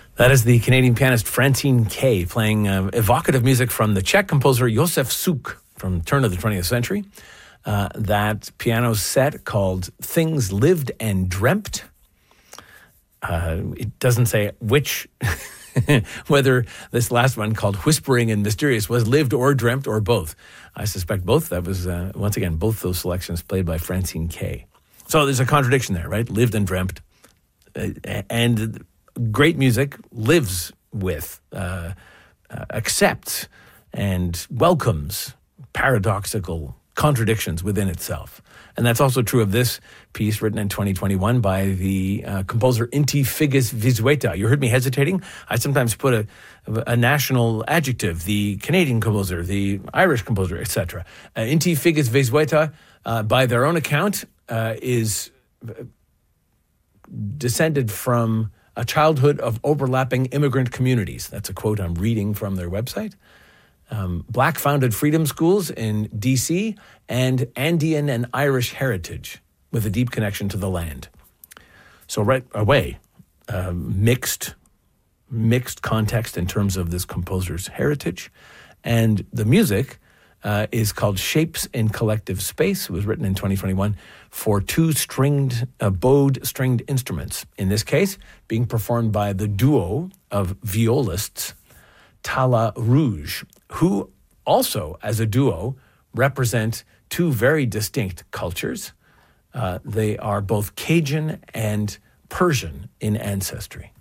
That is the Canadian pianist Francine Kay playing evocative music from the Czech composer Josef Suk from the turn of the 20th century. That piano set called Things Lived and Dreamt. It doesn't say which, whether this last one called Whispering and Mysterious was lived or dreamt or both. I suspect both. That was, once again, both those selections played by Francine Kay. So there's a contradiction there, right? Lived and dreamt. And great music lives with, accepts, and welcomes paradoxical contradictions within itself. And that's also true of this piece written in 2021 by the composer Inti Figgis Vizueta. You heard me hesitating. I sometimes put a national adjective, the Canadian composer, the Irish composer, etc. Inti Figgis Vizueta, by their own account, is descended from a childhood of overlapping immigrant communities. That's a quote I'm reading from their website. Black-founded freedom schools in D.C. and Andean and Irish heritage with a deep connection to the land. So right away, mixed context in terms of this composer's heritage. And the music is called Shapes in Collective Space. It was written in 2021 for two bowed stringed instruments. In this case, being performed by the duo of violists, Tala Rouge, who also, as a duo, represent two very distinct cultures. They are both Cajun and Persian in ancestry.